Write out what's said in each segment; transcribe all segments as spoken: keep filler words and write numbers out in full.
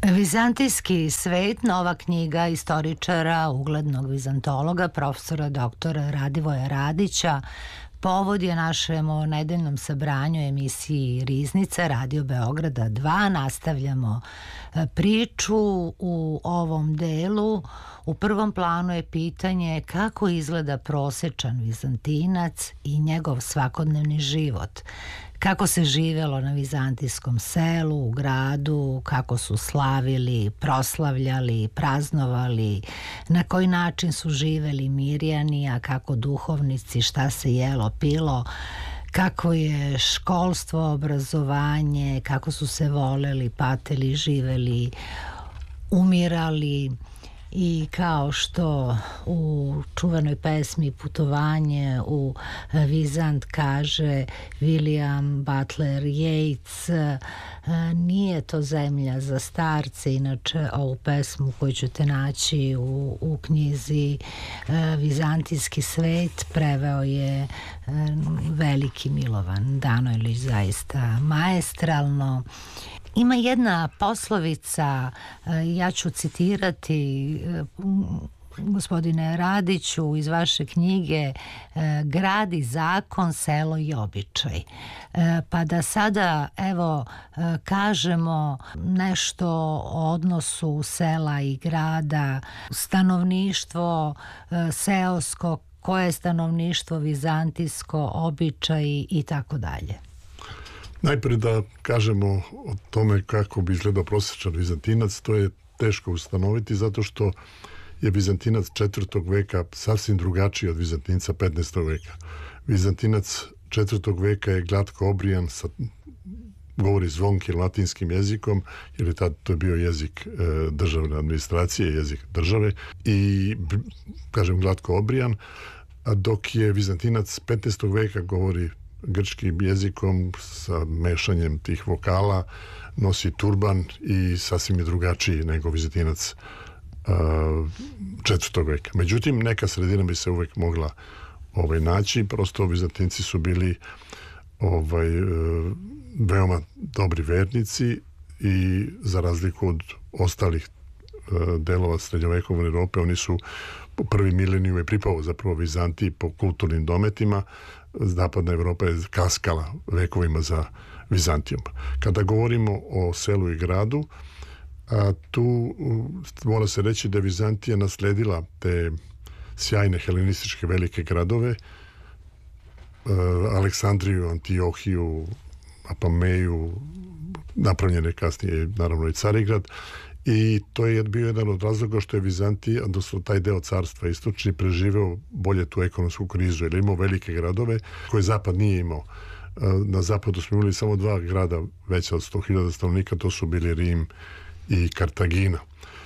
Vizantijski svet, nova knjiga istoričara, uglednog vizantologa, profesora doktora Radivoja Radića, povod je našem nedeljnom sabranju emisiji Riznica, Radio Beograda dva. Nastavljamo priču u ovom delu. U prvom planu je pitanje kako izgleda prosečan Vizantinac i njegov svakodnevni život. Kako se živelo na vizantijskom selu, u gradu, kako su slavili, proslavljali, praznovali, na koji način su živeli Mirjani, a kako duhovnici, šta se jelo, pilo, kako je školstvo, obrazovanje, kako su se voleli, patili, živeli, umirali. I kao što u čuvenoj pesmi Putovanje u Vizant kaže William Butler Yeats, nije to zemlja za starce. Inače ovu pesmu koju ćete naći u, u knjizi Vizantijski svet preveo je veliki Milovan Danojlić, zaista maestralno. Ima jedna poslovica, ja ću citirati gospodine Radiću iz vaše knjige, gradi zakon, selo i običaj. Pa da sada evo kažemo nešto o odnosu sela i grada, stanovništvo seosko, koje je stanovništvo vizantijsko, običaji i tako dalje. Najprije da kažemo o tome kako bi izgledao prosječan Vizantinac. To je teško ustanoviti zato što je Vizantinac četvrtog veka sasvim drugačiji od Vizantinca petnaestog veka. Vizantinac četvrtog veka je glatko obrijan, sa, govori zvonkim latinskim jezikom, jer je tad to je bio jezik e, državne administracije, jezik države, i kažem glatko obrijan, a dok je Vizantinac petnaestog veka govori grčkim jezikom sa mešanjem tih vokala, nosi turban i sasvim je drugačiji nego Vizantinac uh, četvrtog veka. Međutim, neka sredina bi se uvek mogla ovaj, naći. Prosto Vizantinci su bili ovaj, uh, veoma dobri vernici i za razliku od ostalih uh, delova srednjovekovne Europe, oni su po prvi milenijum je pripao zapravo Vizantiji po kulturnim dometima. Zapadna Evropa je kaskala vekovima za Vizantijom. Kada govorimo o selu i gradu, a, tu mora se reći da je Vizantija nasledila te sjajne helenističke velike gradove, a, Aleksandriju, Antiohiju, Apameju, napravljene kasnije naravno i Carigrad, i to je bio jedan od razloga što je Vizantija, odnosno taj deo carstva istočni, preživeo bolje tu ekonomsku krizu, jer je imao velike gradove koje zapad nije imao. Na zapadu smo imali samo dva grada veća od sto hiljada stanovnika, to su bili Rim i Kartagina.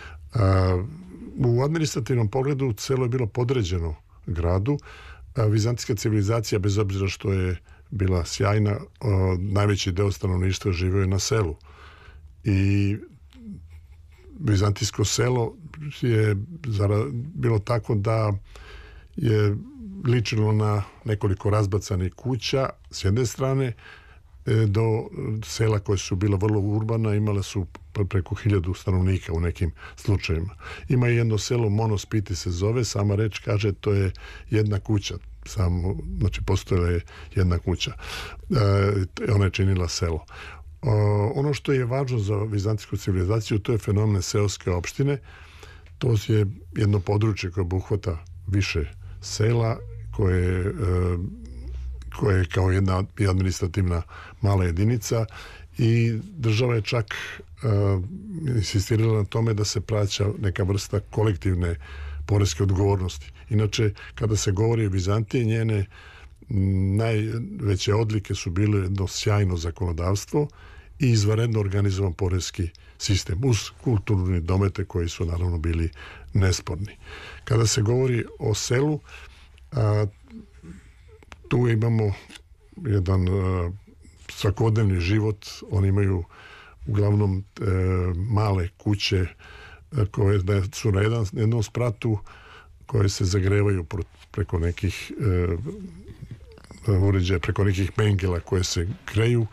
U administrativnom pogledu selo je bilo podređeno gradu. Vizantijska civilizacija, bez obzira što je bila sjajna, najveći deo stanovništva živio je na selu. I Vizantijsko selo je bilo tako da je ličilo na nekoliko razbacanih kuća s jedne strane do sela koje su bila vrlo urbana, imala su preko hiljadu stanovnika u nekim slučajima. Ima jedno selo, Monospiti se zove, sama reč kaže to je jedna kuća, samo, znači postojala je jedna kuća. E, ona je činila selo. Uh, ono što je važno za vizantijsku civilizaciju, to je fenomen seoske opštine. To je jedno područje koje obuhvata više sela, koje, uh, koje je kao jedna administrativna mala jedinica, i država je čak uh, insistirala na tome da se plaća neka vrsta kolektivne poreske odgovornosti. Inače, kada se govori o Vizantiji, njene najveće odlike su bile jedno sjajno zakonodavstvo i izvanredno organizovan poreski sistem uz kulturni domete koji su naravno bili nesporni. Kada se govori o selu, a, tu imamo jedan a, svakodnevni život. Oni imaju uglavnom e, male kuće a, koje da su na jedan, jednom spratu, koje se zagrevaju preko nekih e, uređaja, preko nekih pengela koje se greju.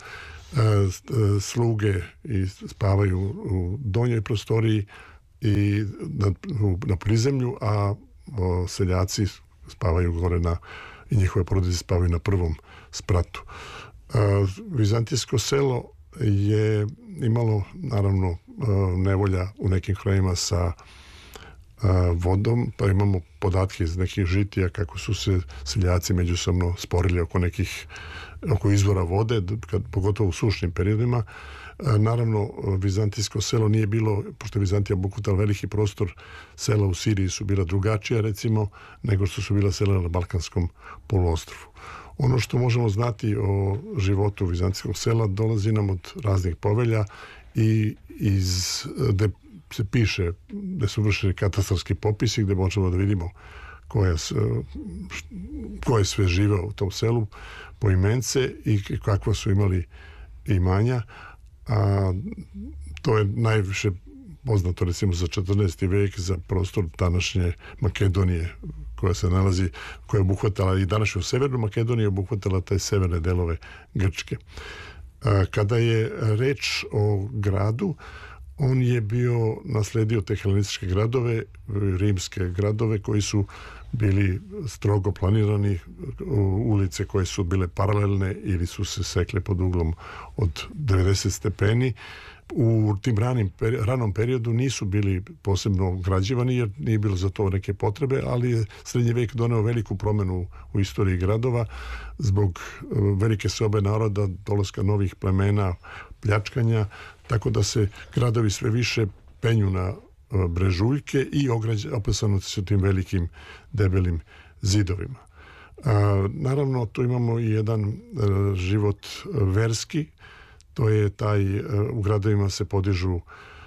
sluge i spavaju u donjoj prostoriji i na, na prizemlju, a o, seljaci spavaju gore na, i njihove porodice spavaju na prvom spratu. A, vizantijsko selo je imalo naravno a, nevolja u nekim krajima sa a, vodom, pa imamo podatke iz nekih žitija kako su se seljaci međusobno sporili oko nekih oko izvora vode, kad, pogotovo u sušnim periodima. A, naravno, vizantijsko selo nije bilo, pošto je Vizantija obuhvatala veliki prostor, sela u Siriji su bila drugačija, recimo, nego što su bila sela na Balkanskom poluostrvu. Ono što možemo znati o životu vizantijskog sela dolazi nam od raznih povelja i iz, gde se piše, gde su vršeni katastarski popisi, gde možemo da vidimo ko je, ko je sve živeo u tom selu, poimence i kakva su imali imanja. A to je najviše poznato recimo za četrnaesti vek, za prostor današnje Makedonije, koja se nalazi, koja je obuhvatala i današnju severnu Makedoniju, obuhvatala te severne delove Grčke. A, kada je reč o gradu, on je bio nasledio te helenističke gradove, rimske gradove koji su bili strogo planirani, ulice koje su bile paralelne ili su se sekle pod uglom od devedeset stepeni. U tim ranim, ranom periodu nisu bili posebno građivani jer nije bilo za to neke potrebe, ali je srednji vek doneo veliku promenu u istoriji gradova zbog velike seobe naroda, dolaska novih plemena, pljačkanja, tako da se gradovi sve više penju na brežuljke i opasano su tim velikim debelim zidovima. A, naravno, tu imamo i jedan a, život verski, to je taj, a, u gradovima se podižu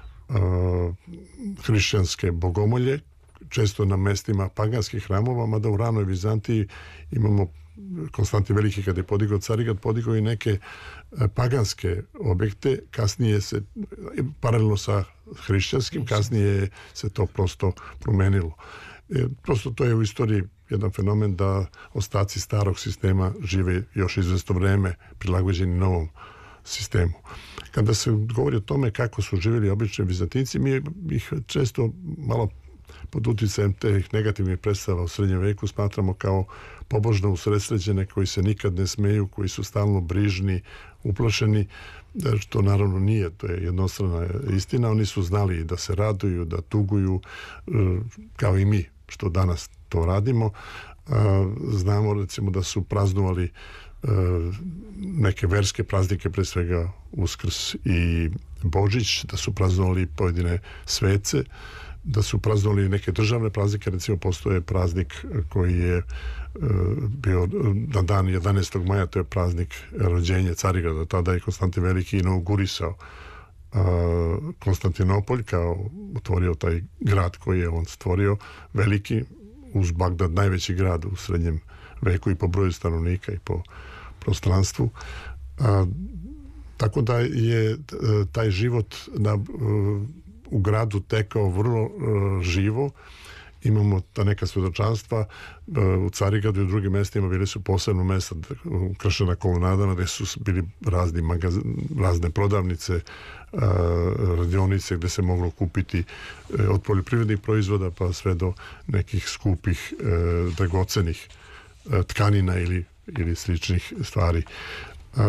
a, hrišćanske bogomolje, često na mestima paganskih hramova, mada u ranoj Vizantiji imamo Konstantin Veliki kad je podigao Carigrad, podigao i neke paganske objekte, kasnije se, paralelno sa hrišćanskim, kasnije se to prosto promenilo. E, prosto to je u istoriji jedan fenomen da ostaci starog sistema žive još izvesno vreme prilagođeni novom sistemu. Kada se govori o tome kako su živjeli obični Vizantinci, mi ih često malo pod utjecajem teh negativnih predstava u srednjem veku smatramo kao pobožno usredsređene, koji se nikad ne smeju, koji su stalno brižni, uplašeni, što naravno nije, to je jednostrana istina. Oni su znali da se raduju, da tuguju, kao i mi, što danas to radimo. Znamo recimo da su praznovali neke verske praznike, pre svega Uskrs i Božić, da su praznovali pojedine svece, da su praznovali neke državne praznike, recimo postoje praznik koji je bio na dan jedanaestog maja, to je praznik rođenja Carigrada, tada je Konstantin Veliki inaugurisao Konstantinopolj, kao otvorio taj grad koji je on stvorio, veliki, uz Bagdad najveći grad u srednjem veku i po broju stanovnika i po prostranstvu. A, tako da je taj život na, u gradu tekao vrlo uh, živo. Imamo ta neka svedočanstva uh, u Carigradu i u drugim mestima bili su posebno mesta ukrašena kolonadama gde su bili razni magaz, razne prodavnice, uh, radionice gde se moglo kupiti uh, od poljoprivrednih proizvoda pa sve do nekih skupih uh, dragocenih uh, tkanina ili, ili sličnih stvari. Uh,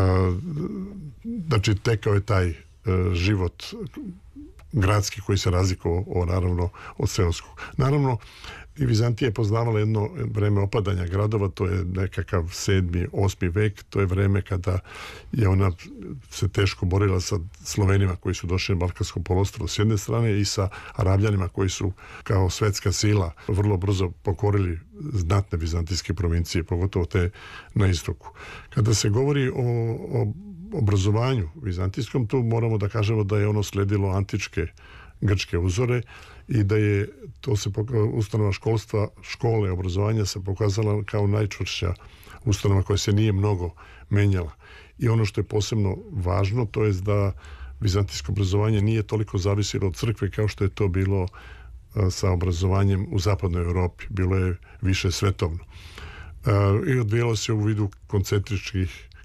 znači tekao je taj uh, život gradski koji se razlikovao o, naravno od seoskog. Naravno, i Vizantija je poznavala jedno vreme opadanja gradova, to je nekakav sedmi, osmi vek, to je vreme kada je ona se teško borila sa Slovenima koji su došli na Balkansko poluostrvo s jedne strane i sa Arabljanima koji su kao svetska sila vrlo brzo pokorili znatne vizantijske provincije, pogotovo te na istoku. Kada se govori o, o obrazovanju vizantijskom, tu moramo da kažemo da je ono sledilo antičke grčke uzore i da je to se ustanova školstva, škole obrazovanja se pokazala kao najčvršća ustanova koja se nije mnogo menjala. I ono što je posebno važno, to je da vizantijsko obrazovanje nije toliko zavisilo od crkve kao što je to bilo sa obrazovanjem u zapadnoj Europi. Bilo je više svetovno. I odvijalo se u vidu koncentričkih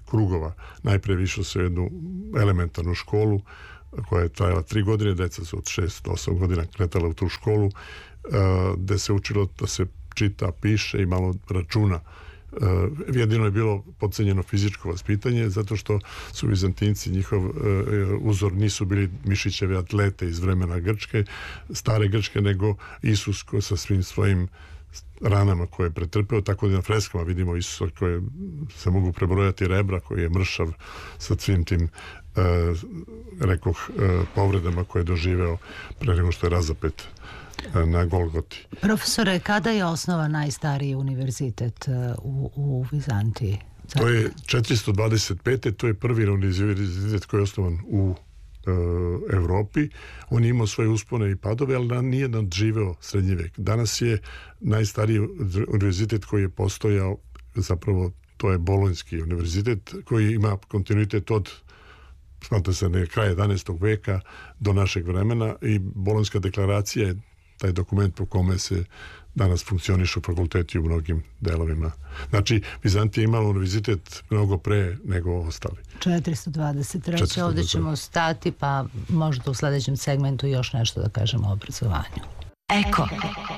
krugova. Najprije išlo se u jednu elementarnu školu koja je trajala tri godine, deca su od šest do osam godina kretala u tu školu, gde se učilo da se čita, piše i malo računa. Jedino je bilo podcenjeno fizičko vaspitanje, zato što su Vizantinci, njihov uzor nisu bili mišićevi atlete iz vremena Grčke, stare Grčke, nego Isus sa svim svojim ranama koje je pretrpeo, tako da na freskama vidimo Isusa koje se mogu prebrojati rebra, koji je mršav sa svim tim Uh, rekoh uh, povredama koje je doživeo pre nego što je razapet uh, na Golgoti. Profesore, kada je osnovan najstariji univerzitet uh, u, u Vizantiji? Zato? To je četiristo dvadeset pete. To je prvi univerzitet koji je osnovan u uh, Evropi. On je imao svoje uspone i padove, ali nije nadživeo srednji vek. Danas je najstariji univerzitet koji je postojao, zapravo to je Bolonjski univerzitet, koji ima kontinuitet od smatra se ne kraj jedanaestog veka do našeg vremena i Bolonjska deklaracija je taj dokument po kome se danas funkcionišu fakulteti u mnogim delovima. Znači, Vizantija je imala univerzitet mnogo pre nego ostali. četiristo dvadeset treće. Ovdje ćemo stati, pa možda u sljedećem segmentu još nešto da kažemo o obrazovanju. Eko.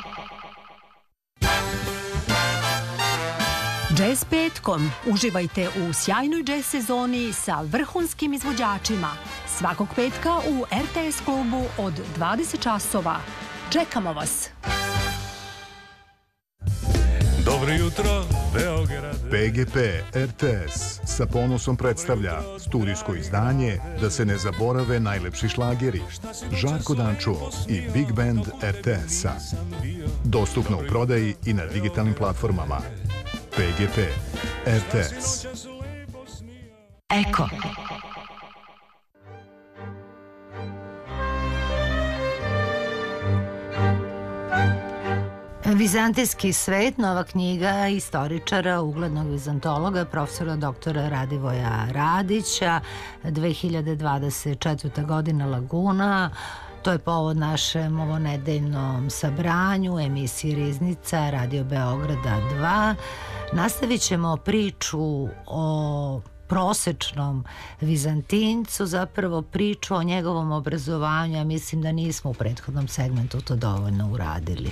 Jazz petkom. Uživajte u sjajnoj jazz sezoni sa vrhunskim izvođačima. Svakog petka u er te es klubu od dvadeset časova. Čekamo vas! Dobro jutro, Beograd. P G P R T S sa ponosom predstavlja studijsko izdanje Da se ne zaborave najlepši šlageri. Žarko Dančuo i Big Band er te es-a. Dostupno u prodaji i na digitalnim platformama. P G P R T S. Eko. Vizantijski svet, nova knjiga istoričara, uglednog vizantologa, profesora doktora Radivoja Radića, dve hiljade dvadeset četvrta godina, Laguna. To je povod našem ovonedeljnom sabranju, emisiji Riznica, Radio Beograda dva. Nastavit ćemo priču o prosečnom Vizantincu, zapravo priču o njegovom obrazovanju, a mislim da nismo u prethodnom segmentu to dovoljno uradili.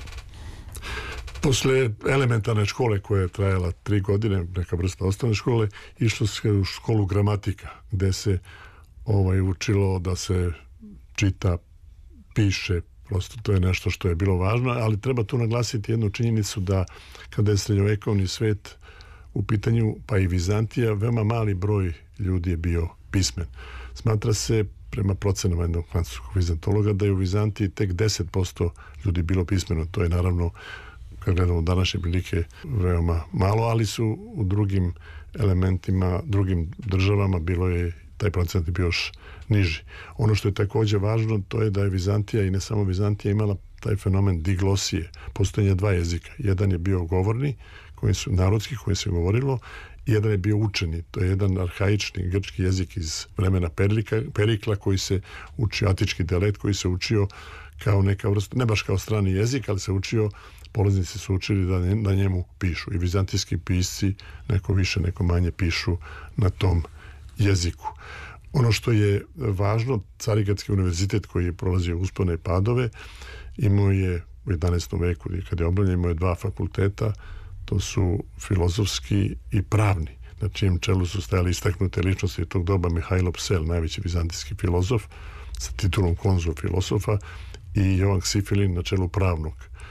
Posle elementarne škole koja je trajala tri godine, neka vrsta osnovne škole, išlo se u školu gramatika, gde se ovaj, učilo da se čita, piše, prosto to je nešto što je bilo važno, ali treba tu naglasiti jednu činjenicu da kada je srednjovekovni svet u pitanju, pa i Vizantija, veoma mali broj ljudi je bio pismen. Smatra se, prema procenama jednog francuskog vizantologa, da je u Vizantiji tek deset posto ljudi bilo pismeno. To je naravno, kad gledamo današnje prilike, veoma malo, ali su u drugim elementima, drugim državama bilo je, taj procent je bio još niži. Ono što je također važno, to je da je Vizantija, i ne samo Vizantija, imala taj fenomen diglosije, postojanja dva jezika. Jedan je bio govorni, koji su narodski, koji se govorilo, i jedan je bio učeni. To je jedan arhaični grčki jezik iz vremena Perika, Perikla, koji se učio, atički dijalekt, koji se učio kao neka vrsta, ne baš kao strani jezik, ali se učio, polaznici su učili da na njemu pišu. I vizantijski pisci, neko više, neko manje, pišu na tom jeziku. Ono što je važno, Carigradski univerzitet, koji je prolazio uspone i padove, imao je u jedanaestom veku, kad je obnovljen, imao je dva fakulteta, to su filozofski i pravni, na čijem čelu su stajali istaknute ličnosti tog doba, Mihajlo Psel, najveći vizantijski filozof, sa titulom konzul filozofa, i Jovan Ksifilin na čelu pravnog.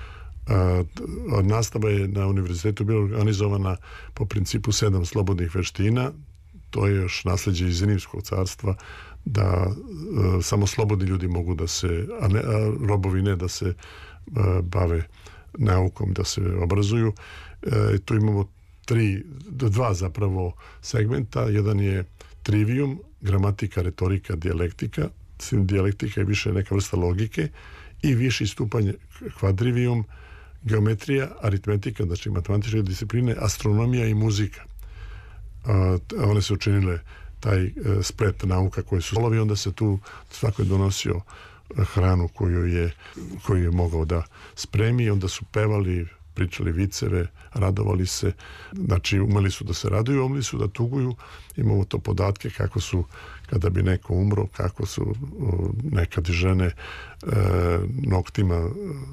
A, nastava je na univerzitetu bila organizovana po principu sedam slobodnih veština. To je još nasljeđe iz Rimskog carstva, da a, samo slobodni ljudi mogu da se, a, ne, a robovi ne, da se a, bave naukom, da se obrazuju. E, tu imamo tri, dva zapravo segmenta. Jedan je trivium, gramatika, retorika, dijalektika. Dijalektika je više neka vrsta logike, i viši stupanj kvadrivium, geometrija, aritmetika, znači matematičke discipline, astronomija i muzika. A, one su učinile taj e, splet nauka koje su solovi, onda se tu svako je donosio hranu koju je, koju je mogao da spremi, onda su pevali, pričali viceve, radovali se, znači umeli su da se raduju, umeli su da tuguju. Imamo to podatke kako su, kada bi neko umro, kako su nekad žene e, noktima